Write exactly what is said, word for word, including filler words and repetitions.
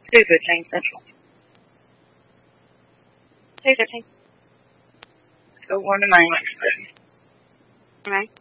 two fifteen Central. two fifteen. Go one to nine. All right.